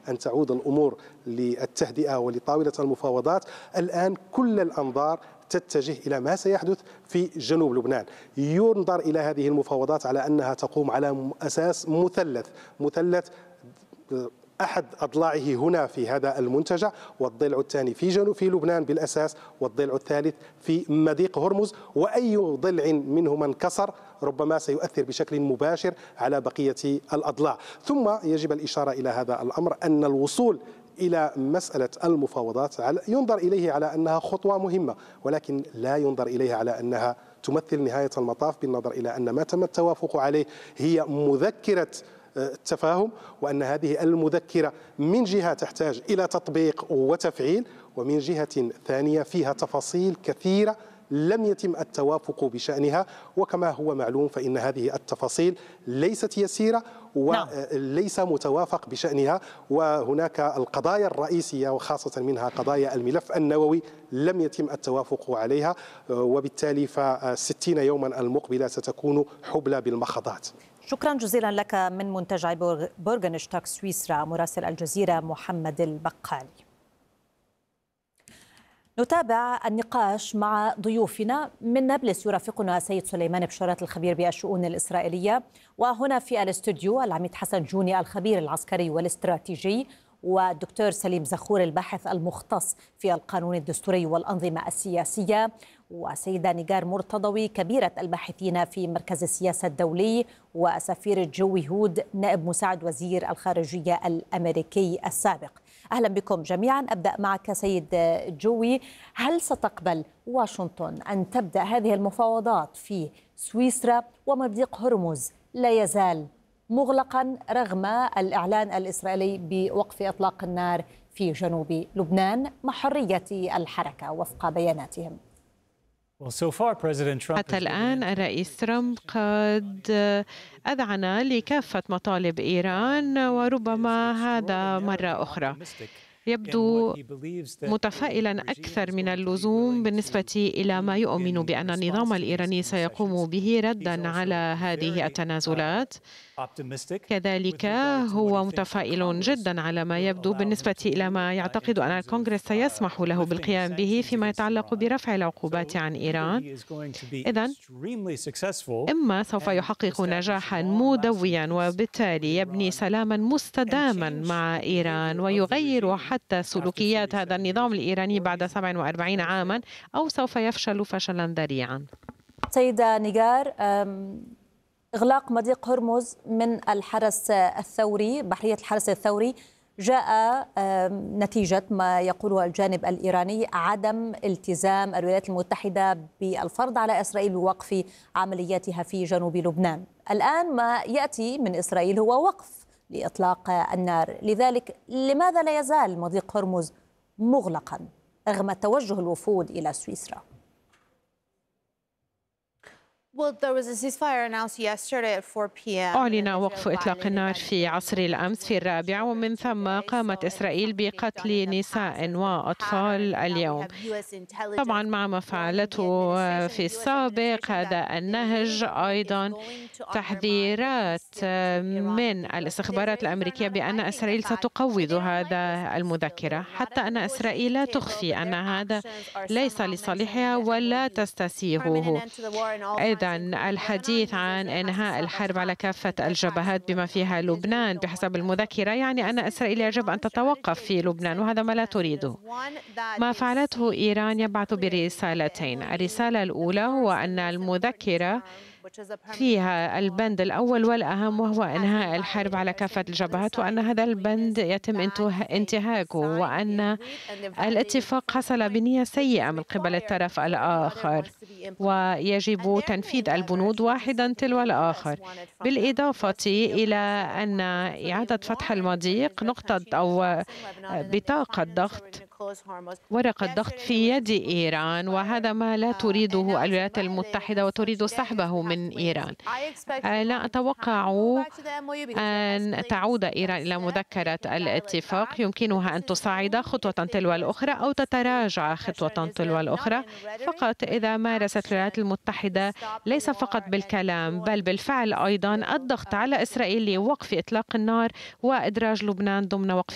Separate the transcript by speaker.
Speaker 1: أن تعود الأمور للتهدئة ولطاولة المفاوضات. الآن كل الأنظار تتجه إلى ما سيحدث في جنوب لبنان. ينظر إلى هذه المفاوضات على أنها تقوم على أساس مثلث أحد أضلاعه هنا في هذا المنتجع، والضلع الثاني في لبنان بالأساس، والضلع الثالث في مضيق هرمز، وأي ضلع منهما انكسر ربما سيؤثر بشكل مباشر على بقية الأضلاع. ثم يجب الإشارة إلى هذا الأمر أن الوصول إلى مسألة المفاوضات ينظر إليه على أنها خطوة مهمة، ولكن لا ينظر إليها على أنها تمثل نهاية المطاف، بالنظر إلى أن ما تم التوافق عليه هي مذكرة التفاهم، وأن هذه المذكرة من جهة تحتاج إلى تطبيق وتفعيل، ومن جهة ثانية فيها تفاصيل كثيرة لم يتم التوافق بشأنها، وكما هو معلوم فإن هذه التفاصيل ليست يسيرة وليس متوافق بشأنها، وهناك القضايا الرئيسية وخاصة منها قضايا الملف النووي لم يتم التوافق عليها، وبالتالي ف60 يوما المقبلة ستكون حبلى بالمخاضات.
Speaker 2: شكرا جزيلا لك من منتجع بورغنشتاك سويسرا مراسل الجزيرة محمد البقالي. نتابع النقاش مع ضيوفنا. من نابلس يرافقنا سيد سليمان بشارات الخبير بالشؤون الإسرائيلية، وهنا في الاستوديو العميد حسن جوني الخبير العسكري والاستراتيجي، والدكتور سليم زخور الباحث المختص في القانون الدستوري والأنظمة السياسية، وسيدة نيجار مرتضوي كبيرة الباحثين في مركز السياسة الدولي، وسفير جوي هود نائب مساعد وزير الخارجية الأمريكي السابق. أهلا بكم جميعا. أبدأ معك سيد جوي، هل ستقبل واشنطن أن تبدأ هذه المفاوضات في سويسرا ومضيق هرمز لا يزال مغلقا رغم الإعلان الإسرائيلي بوقف إطلاق النار في جنوب لبنان مع حرية الحركة وفق بياناتهم؟
Speaker 3: حتى الآن الرئيس ترامب قد أذعن لكافة مطالب إيران، وربما هذا مرة أخرى يبدو متفائلا أكثر من اللزوم بالنسبة إلى ما يؤمن بأن النظام الإيراني سيقوم به ردا على هذه التنازلات. كذلك هو متفائل جدا على ما يبدو بالنسبة إلى ما يعتقد أن الكونغرس سيسمح له بالقيام به فيما يتعلق برفع العقوبات عن إيران. إذن إما سوف يحقق نجاحا مدويا وبالتالي يبني سلاما مستداما مع إيران ويغير حتى سلوكيات هذا النظام الإيراني بعد 47 عاما، أو سوف يفشل فشلا ذريعا.
Speaker 2: سيدة نيجار، إغلاق مضيق هرمز من الحرس الثوري، بحرية الحرس الثوري، جاء نتيجة ما يقوله الجانب الإيراني عدم التزام الولايات المتحدة بالفرض على إسرائيل بوقف عملياتها في جنوب لبنان. الآن ما يأتي من إسرائيل هو وقف لإطلاق النار، لذلك لماذا لا يزال مضيق هرمز مغلقا رغم توجه الوفود إلى سويسرا؟
Speaker 3: أعلن وقف إطلاق النار في عصر الأمس في 4، ومن ثم قامت إسرائيل بقتل نساء وأطفال اليوم. طبعا مع ما فعلته في السابق هذا النهج، أيضا تحذيرات من الاستخبارات الأمريكية بأن إسرائيل ستقوض هذا المذكرة، حتى أن إسرائيل لا تخفي أن هذا ليس لصالحها ولا تستسيغه. الحديث عن إنهاء الحرب على كافة الجبهات بما فيها لبنان بحسب المذكرة يعني أن إسرائيل يجب أن تتوقف في لبنان، وهذا ما لا تريده. ما فعلته إيران يبعث برسالتين. الرسالة الأولى هو أن المذكرة فيها البند الأول والأهم، وهو إنهاء الحرب على كافة الجبهات، وأن هذا البند يتم انتهاكه، وأن الاتفاق حصل بنية سيئة من قبل الطرف الآخر ويجب تنفيذ البنود واحدا تلو الآخر، بالإضافة إلى أن إعادة فتح المضيق نقطة أو بطاقة ضغط، ورقة ضغط في يد إيران، وهذا ما لا تريده الولايات المتحدة وتريد سحبه من إيران. لا أتوقع أن تعود إيران إلى مذكرة الاتفاق، يمكنها أن تصعد خطوة تلو الأخرى أو تتراجع خطوة تلو الأخرى، فقط إذا مارست الولايات المتحدة ليس فقط بالكلام بل بالفعل أيضا الضغط على إسرائيل لوقف إطلاق النار وإدراج لبنان ضمن وقف